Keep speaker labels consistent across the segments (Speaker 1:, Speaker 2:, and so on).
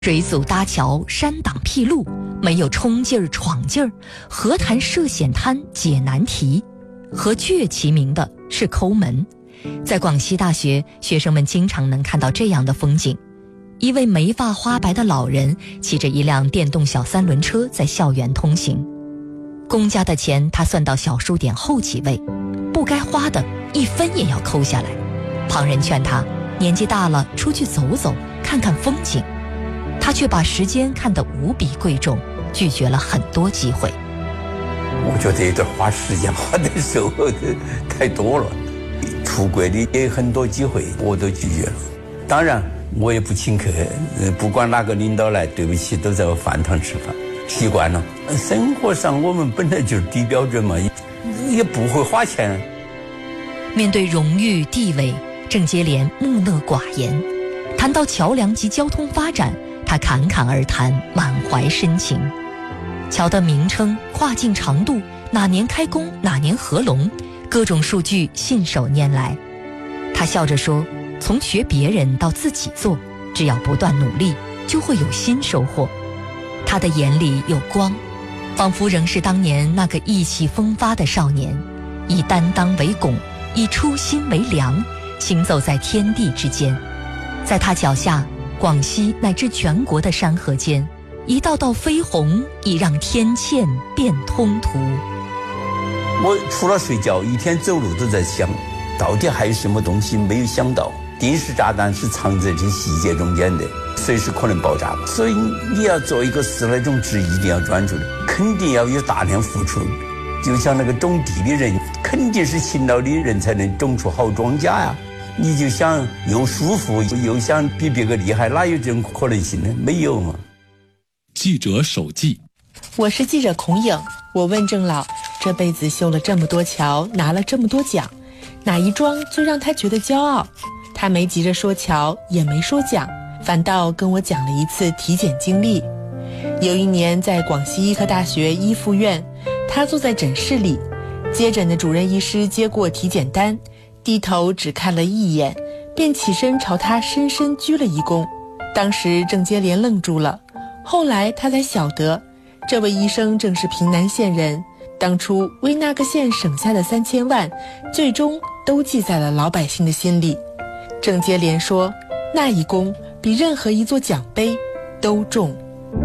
Speaker 1: 水阻搭桥，山挡僻路，没有冲劲儿闯劲儿，河滩涉险滩解难题。和倔齐名的是抠门。在广西大学，学生们经常能看到这样的风景：一位眉发花白的老人骑着一辆电动小三轮车在校园通行。公家的钱他算到小数点后几位，不该花的1分也要抠下来。旁人劝他年纪大了，出去走走，看看风景。他却把时间看得无比贵重，拒绝了很多机会。
Speaker 2: 我觉得有点花时间花的时候太多了，出国的也有很多机会，我都拒绝了。当然我也不请客，不管哪个领导来，对不起，都在我饭堂吃饭，习惯了。生活上我们本来就是低标准嘛，也不会花钱。
Speaker 1: 面对荣誉地位，郑洁莲木讷寡言。谈到桥梁及交通发展，他侃侃而谈，满怀深情。桥的名称、跨境长度、哪年开工、哪年合龙，各种数据信手拈来。他笑着说，从学别人到自己做，只要不断努力，就会有新收获。他的眼里有光，仿佛仍是当年那个意气风发的少年，以担当为拱，以初心为梁，行走在天地之间。在他脚下，广西乃至全国的山河间，一道道飞鸿已让天堑变通途。
Speaker 2: 我除了睡觉，一天走路都在想，到底还有什么东西没有想到？定时炸弹是藏在这细节中间的，随时可能爆炸。所以你要做一个事那种职一定要专注的，肯定要有大量付出。就像那个种地的人，肯定是勤劳的人才能种出好庄稼呀。你就想又舒服又想比别个厉害，哪有这种可能性呢？没有嘛。
Speaker 3: 记者手记。
Speaker 4: 我是记者孔颖，我问郑老，这辈子修了这么多桥，拿了这么多奖，哪一桩最让他觉得骄傲？他没急着说桥，也没说奖，反倒跟我讲了一次体检经历。有一年在广西医科大学医附院，他坐在诊室里，接诊的主任医师接过体检单，低头只看了一眼，便起身朝他深深鞠了一躬。当时郑洁莲愣住了，后来他才晓得，这位医生正是平南县人，当初为那个县省下的3000万，最终都记在了老百姓的心里。郑洁莲说，那一功比任何一座奖杯都重。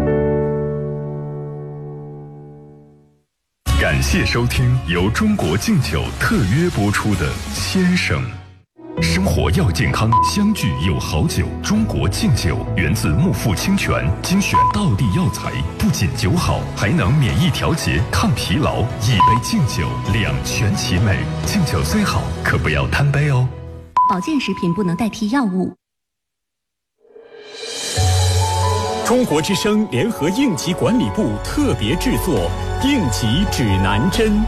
Speaker 5: 感谢收听由中国敬酒特约播出的《先生》。生活要健康，相聚有好酒。中国敬酒源自木富清泉，精选道地药材，不仅酒好，还能免疫调节、抗疲劳。一杯敬酒，两全其美。敬酒虽好，可不要贪杯哦。
Speaker 6: 保健食品不能代替药物。
Speaker 3: 中国之声联合应急管理部特别制作应急指南针。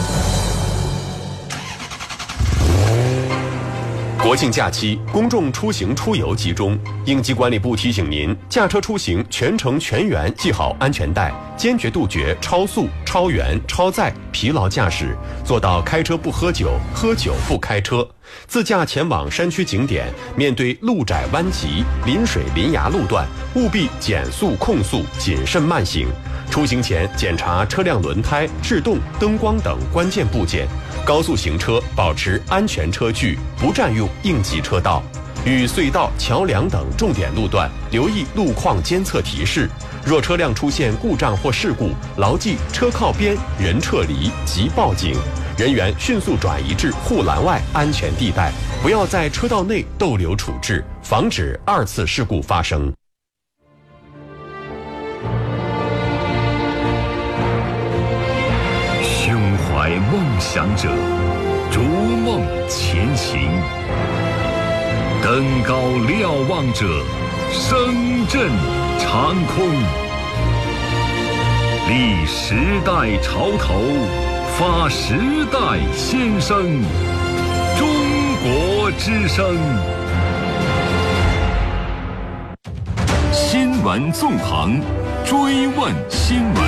Speaker 7: 国庆假期，公众出行出游集中，应急管理部提醒您，驾车出行全程全员系好安全带，坚决杜绝超速、超员、超载、疲劳驾驶，做到开车不喝酒，喝酒不开车。自驾前往山区景点，面对路窄弯急、临水临崖路段，务必减速控速，谨慎慢行。出行前检查车辆轮胎、制动、灯光等关键部件。高速行车保持安全车距，不占用应急车道。与隧道、桥梁等重点路段留意路况监测提示。若车辆出现故障或事故，牢记车靠边、人撤离及报警。人员迅速转移至护栏外安全地带，不要在车道内逗留处置，防止2次事故发生。
Speaker 5: 胸怀梦想者，逐梦前行；登高瞭望者，声震长空。立时代潮头，发时代先声。中国之声，新闻纵横，追问新闻。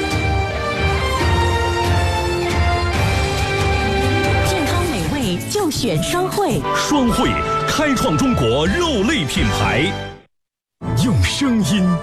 Speaker 6: 就选双汇，
Speaker 3: 双汇开创中国肉类品牌。
Speaker 5: 用声音